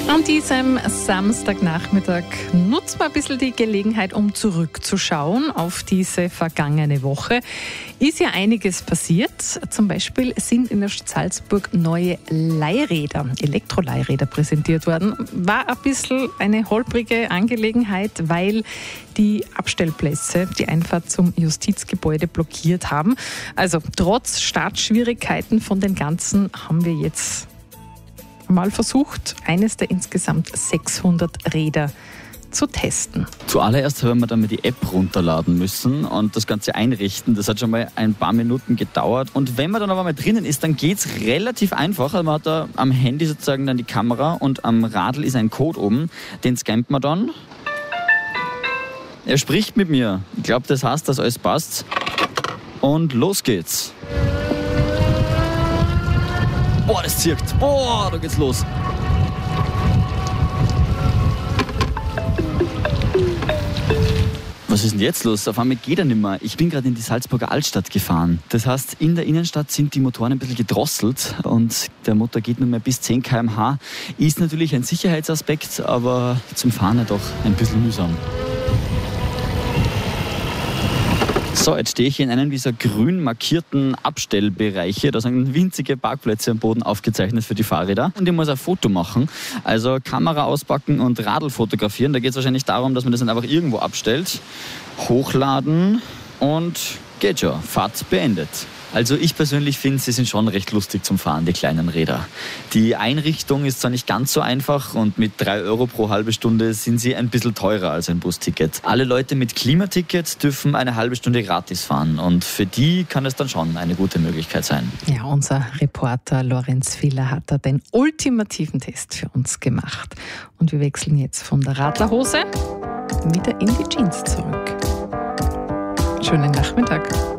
An diesem Samstagnachmittag nutzen wir ein bisschen die Gelegenheit, um zurückzuschauen auf diese vergangene Woche. Ist ja einiges passiert. Zum Beispiel sind in der Stadt Salzburg neue Leihräder, Elektroleihräder präsentiert worden. War ein bisschen eine holprige Angelegenheit, weil die Abstellplätze die Einfahrt zum Justizgebäude blockiert haben. Also trotz Startschwierigkeiten von den Ganzen haben wir jetzt mal versucht, eines der insgesamt 600 Räder zu testen. Zuallererst haben wir dann mal die App runterladen müssen und das Ganze einrichten. Das hat schon mal ein paar Minuten gedauert. Und wenn man dann aber mal drinnen ist, dann geht es relativ einfach. Also man hat da am Handy sozusagen dann die Kamera und am Radl ist ein Code oben. Den scannt man dann. Er spricht mit mir. Ich glaube, das heißt, dass alles passt. Und los geht's. Boah, das zirkt. Boah, da geht's los. Was ist denn jetzt los? Auf einmal geht er nicht mehr. Ich bin gerade in die Salzburger Altstadt gefahren. Das heißt, in der Innenstadt sind die Motoren ein bisschen gedrosselt und der Motor geht nur mehr bis 10 km/h. Ist natürlich ein Sicherheitsaspekt, aber zum Fahren ja doch ein bisschen mühsam. So, jetzt stehe ich in einem dieser grün markierten Abstellbereiche. Da sind winzige Parkplätze am Boden aufgezeichnet für die Fahrräder. Und ich muss ein Foto machen, also Kamera auspacken und Radl fotografieren. Da geht es wahrscheinlich darum, dass man das dann einfach irgendwo abstellt. Hochladen und geht schon. Fahrt beendet. Also ich persönlich finde, sie sind schon recht lustig zum Fahren, die kleinen Räder. Die Einrichtung ist zwar nicht ganz so einfach und mit 3 Euro pro halbe Stunde sind sie ein bisschen teurer als ein Busticket. Alle Leute mit Klimaticket dürfen eine halbe Stunde gratis fahren und für die kann es dann schon eine gute Möglichkeit sein. Ja, unser Reporter Lorenz Filler hat da den ultimativen Test für uns gemacht. Und wir wechseln jetzt von der Radlerhose wieder in die Jeans zurück. Schönen Nachmittag.